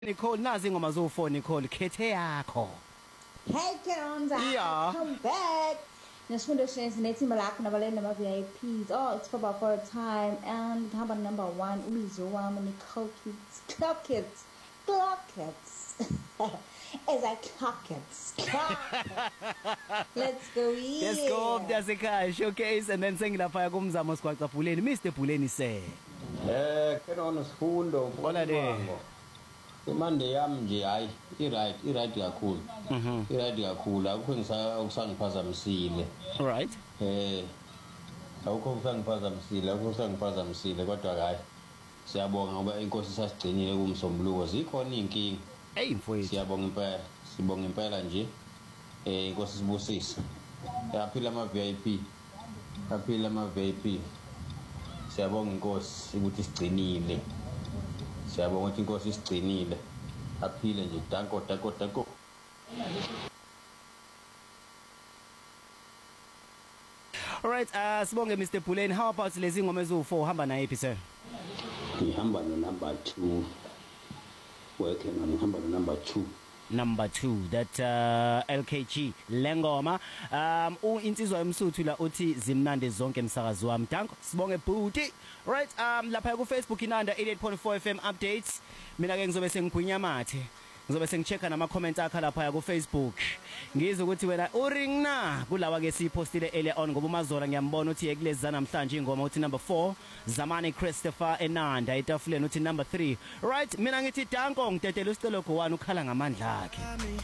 Nicole nazi ingoma zo4 Nicole khethe yakho. Hey Keronza, Yeah. come back. Nesfundo shenzi nethi malakho nabalenda ama VIPs. Oh, it's football for a time and hamba number 1 ubizo wami Nicole Kids. Clock Kids. As I clock it. Let's go. Let's go mntasekhaya showcase and then sengilapha kumzamo sikhwaca Bhuleni Mr Bhuleni se. Kena Sifundo Ola de. Imande yami nje hayi i-right kakhulu. I-right kakhulu akukho ngisangiphazamisile. Right. Akukho ngisangiphazamisile kodwa hayi siyabonga ngoba inkosi sasigcinile kumsombuluko zikhona inkingi. Hey mfowethu. Sibonga impela nje. Inkosi sibusisa. Yaphila ama VIP. Siyabonga inkosi ukuthi sigcinile. Siyabonga ukuthi inkosi isigcinile. Aphile nje danko. All right, sibonge Mr Bhuleni. How about lezi ngoma ezo4 hamba nayiphi sir? Ngihamba no number 2. Working on number 2. Number 2 that LKG lengoma insizwa emsuthu la uthi zimnande zonke emsakazi wami danko sibonge bhuti right lapha ku Facebook inanda 88.4 FM updates mina ke ngizobe sengigwinya mathe ngizobe sengichecka nama comments akha lapha ku Facebook ngizwe ukuthi wena uring na kulawa ke sipostile earlier on ngoba umazola ngiyambona uthi ekuleza namhlanje ingoma uthi number 4 Zamani Christopher Enanda etafuleni uthi number 3 right mina ngithi danko ngidedela usicelo go1 ukhala ngamandla akhe